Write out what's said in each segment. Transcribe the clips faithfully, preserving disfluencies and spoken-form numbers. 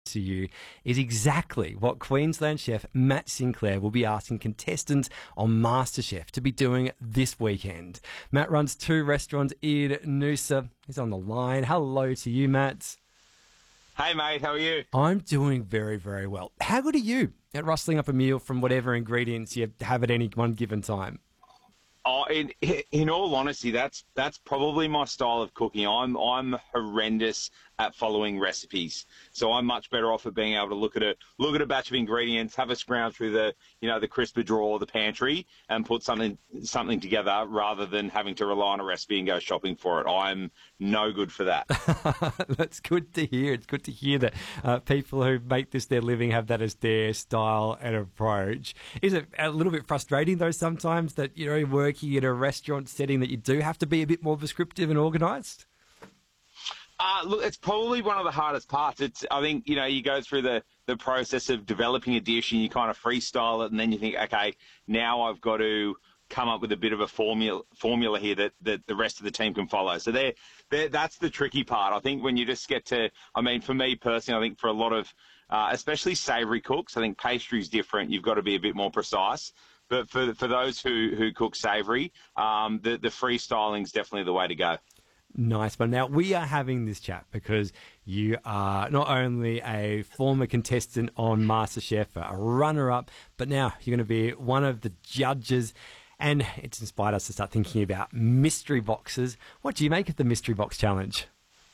to you is exactly what Queensland chef Matt Sinclair will be asking contestants on MasterChef to be doing this weekend. Matt runs two restaurants in Noosa. He's on the line. Hello to you, Matt. Hey, mate. How are you? I'm doing very, very well. How good are you at rustling up a meal from whatever ingredients you have at any one given time? Oh, in in all honesty, that's that's probably my style of cooking. I'm I'm horrendous at following recipes, so I'm much better off at being able to look at a look at a batch of ingredients, have a scrounge through the you know the crisper drawer or the pantry, and put something something together rather than having to rely on a recipe and go shopping for it. I'm no good for that. That's good to hear. It's good to hear that uh, people who make this their living have that as their style and approach. Is it a little bit frustrating though sometimes that you know working in a restaurant setting that you do have to be a bit more prescriptive and organised? Uh, look, it's probably one of the hardest parts. It's, I think, you know, you go through the, the process of developing a dish and you kind of freestyle it, and then you think, okay, now I've got to come up with a bit of a formula formula here that, that the rest of the team can follow. So they're, they're, that's the tricky part. I think when you just get to, I mean, for me personally, I think for a lot of, uh, especially savoury cooks, I think pastry's different. You've got to be a bit more precise. But for for those who, who cook savoury, um, the, the freestyling is definitely the way to go. Nice one. Now, we are having this chat because you are not only a former contestant on MasterChef, a runner-up, but now you're going to be one of the judges, and it's inspired us to start thinking about mystery boxes. What do you make of the mystery box challenge?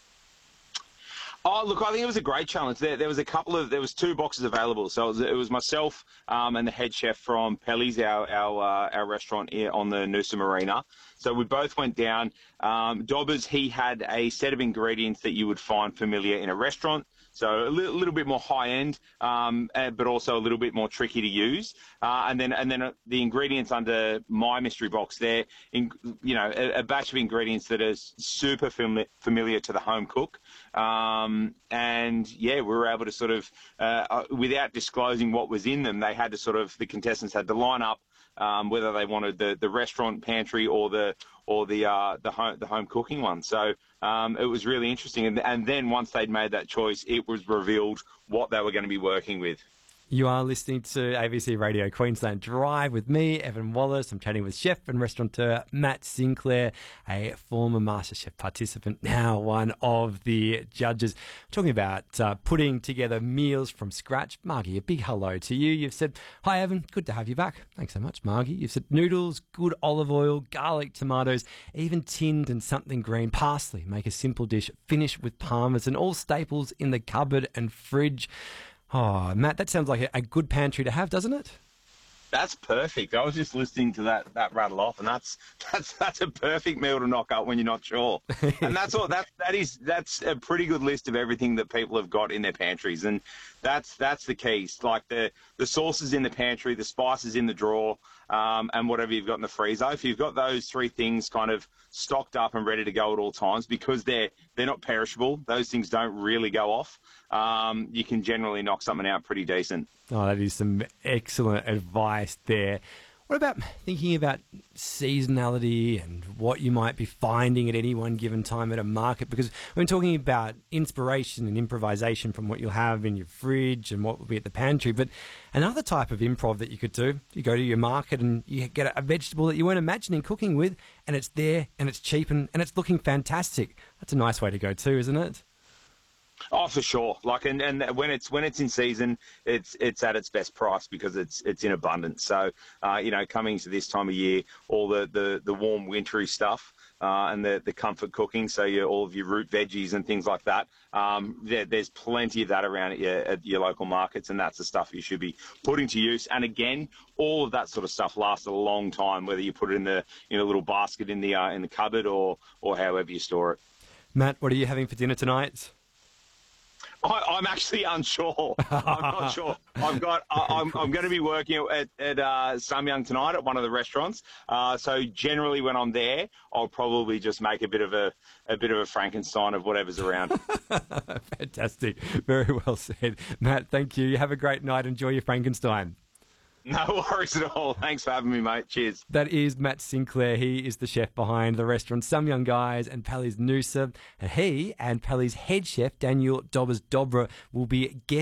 Oh, look, I think it was a great challenge. There, there was a couple of, there was two boxes available. So it was, it was myself um, and the head chef from Pelly's, our our, uh, our restaurant here on the Noosa Marina. So we both went down. Um, Dobbers, he had a set of ingredients that you would find familiar in a restaurant. So a little, little bit more high end, um, but also a little bit more tricky to use. Uh, and then, and then uh, the ingredients under my mystery box there, in, you know, a, a batch of ingredients that are super fami- familiar to the home cook. Um, and yeah, we were able to sort of, uh, without disclosing what was in them, they had to sort of, the contestants had to line up um, whether they wanted the, the restaurant pantry or the or the uh, the home the home cooking one. So um, it was really interesting. And, and then once they'd made that choice, it was revealed what they were going to be working with. You are listening to A B C Radio Queensland Drive with me, Evan Wallace. I'm chatting with chef and restaurateur Matt Sinclair, a former MasterChef participant, now one of the judges. Talking about uh, putting together meals from scratch. Margie, a big hello to you. You've said, hi, Evan. Good to have you back. Thanks so much, Margie. You've said noodles, good olive oil, garlic, tomatoes, even tinned and something green, parsley. Make a simple dish, finish with parmesan, all staples in the cupboard and fridge. Oh, Matt, that sounds like a, a good pantry to have, doesn't it? That's perfect. I was just listening to that that rattle off, and that's that's that's a perfect meal to knock up when you're not sure. And that's all. That that is that's a pretty good list of everything that people have got in their pantries, and that's that's the key. Like the the sauces in the pantry, the spices in the drawer, um, and whatever you've got in the freezer. If you've got those three things kind of stocked up and ready to go at all times, because they're they're not perishable, those things don't really go off. Um, you can generally knock something out pretty decent. Oh, that is some excellent advice there. What about thinking about seasonality and what you might be finding at any one given time at a market? Because we're talking about inspiration and improvisation from what you'll have in your fridge and what will be at the pantry. But another type of improv that you could do, you go to your market and you get a vegetable that you weren't imagining cooking with, and it's there and it's cheap and, and it's looking fantastic. That's a nice way to go too, isn't it? Oh, for sure. Like, and, and when it's when it's in season, it's it's at its best price because it's it's in abundance. So, uh, you know, coming to this time of year, all the, the, the warm wintry stuff uh, and the, the comfort cooking, so your, all of your root veggies and things like that, um, there, there's plenty of that around at your, at your local markets, and that's the stuff you should be putting to use. And again, all of that sort of stuff lasts a long time, whether you put it in the in a little basket in the uh, in the cupboard or or however you store it. Matt, what are you having for dinner tonight? I, I'm actually unsure. I'm not sure. I've got. I, I'm. I'm going to be working at at uh, Samyang tonight at one of the restaurants. Uh, so generally, when I'm there, I'll probably just make a bit of a a bit of a Frankenstein of whatever's around. Fantastic. Very well said, Matt. Thank you. You have a great night. Enjoy your Frankenstein. No worries at all. Thanks for having me, mate. Cheers. That is Matt Sinclair. He is the chef behind the restaurant Some Young Guys and Pelly's Noosa. And he and Pelly's head chef, Daniel Dobbers Dobra, will be guests